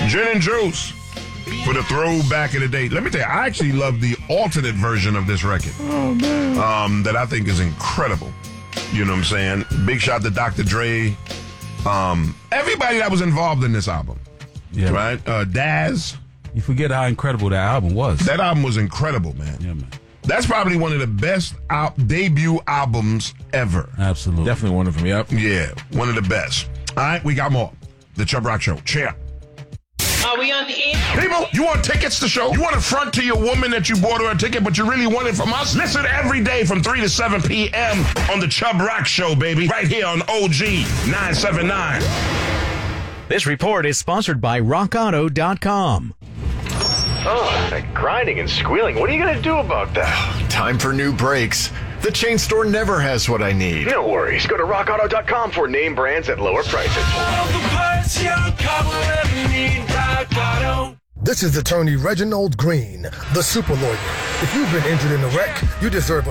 Gin and juice for the throwback of the day. Let me tell you, I actually love the alternate version of this record. Oh, man. That I think is incredible. You know what I'm saying? Big shout to Dr. Dre. Everybody that was involved in this album. Yeah. Right? Daz. You forget how incredible that album was. That album was incredible, man. Yeah, man. That's probably one of the best debut albums ever. Absolutely. Definitely one of them, yep. Yeah, one of the best. All right, we got more. The Chubb Rock Show. Cheer. Are we on the air? People, you want tickets to the show? You want to front to your woman that you bought her a ticket, but you really want it from us? Listen every day from 3 to 7 p.m. on the Chubb Rock Show, baby. Right here on OG 979. This report is sponsored by RockAuto.com. Oh, that grinding and squealing. What are you going to do about that? Time for new brakes. The chain store never has what I need. No worries. Go to RockAuto.com for name brands at lower prices. This is Attorney Reginald Green, the super lawyer. If you've been injured in a wreck, you deserve a